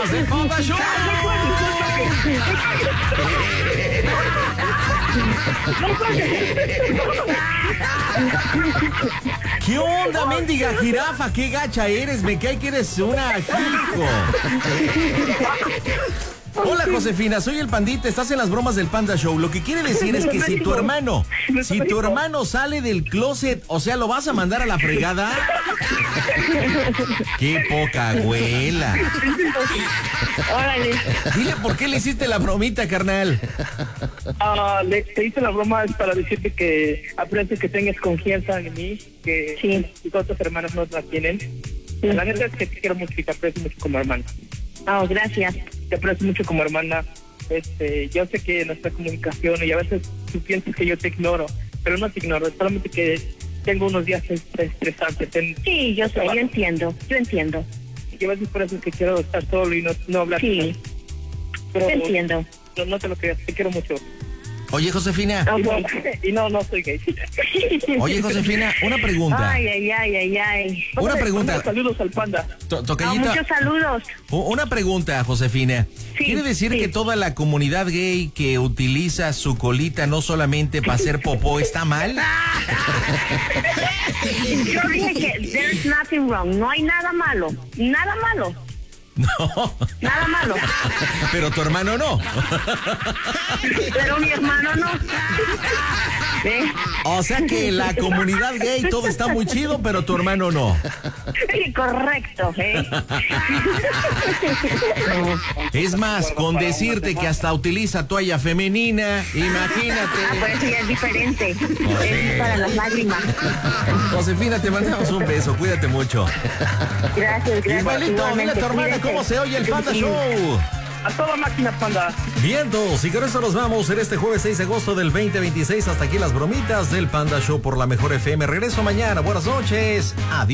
bromitas del Panda Show. ¿Qué onda, mendiga jirafa? ¿Qué gacha eres? Me cae que eres una hijo. Hola, Josefina, soy el Pandita, estás en las bromas del Panda Show. Lo que quiere decir es que si tu hermano sale del closet, o sea, ¿lo vas a mandar a la fregada? ¡Qué poca abuela! Órale. Dile por qué le hiciste la bromita, carnal. Te hice la broma para decirte que aprecio que tengas confianza en mí, que tus otros hermanos no la tienen. La neta es que te quiero mucho y te aprecio mucho como hermana. Oh, gracias. Te aprecio mucho como hermana. Yo sé que nuestra comunicación y a veces tú piensas que yo te ignoro, pero no te ignoro, solamente que tengo unos días estresantes. Sí, yo sé, yo entiendo. Y a veces por eso es que quiero estar solo y no hablar. Sí, pero te entiendo. No te lo creas, te quiero mucho. Oye, Josefina. Y no soy gay. Oye, Josefina, una pregunta. Ay. Una pregunta. Saludos al Panda. Tocallita. Muchos saludos. Una pregunta, Josefina. Sí, ¿Quiere decir que toda la comunidad gay que utiliza su colita no solamente para hacer popó está mal? Yo dije que there's nothing wrong. No hay nada malo. Nada malo. No. Nada malo. Pero tu hermano no. Pero mi hermano no. ¿Eh? O sea que la comunidad gay todo está muy chido, pero tu hermano no. Sí, correcto, Es más, con decirte que hasta utiliza toalla femenina, imagínate. Pues sí, es diferente. Es para las lágrimas. Josefina, te mandamos un beso, cuídate mucho. Gracias. Ismaelito, dile a tu hermana cómo se oye el Panda Show. A toda máquina, Panda. Vientos, y con esto nos vamos en este jueves 6 de agosto del 2026. Hasta aquí las bromitas del Panda Show por la Mejor FM. Regreso mañana. Buenas noches. Adiós.